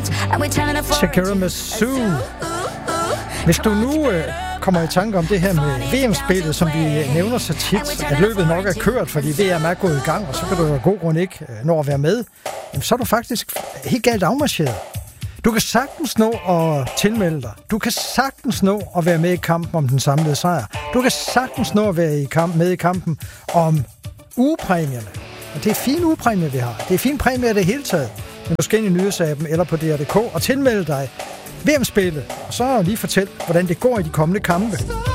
Shakira med Sue. Hvis du nu kommer i tanke om det her med VM-spillet, som vi nævner så tit, at løbet nok er kørt, fordi VM er gået i gang, og så kan du af god grund ikke nå at være med, jamen, så er du faktisk helt galt afmarcheret. Du kan sagtens nå at tilmelde dig. Du kan sagtens nå at være med i kampen om den samlede sejr. Du kan sagtens nå at være med i kampen om ugepræmierne. Og det er fine ugepræmier, vi har. Det er fine præmier det hele taget. Men du skal ind i nyhedsappen eller på DR.dk og tilmelde dig VM-spillet. Og så lige fortæl, hvordan det går i de kommende kampe.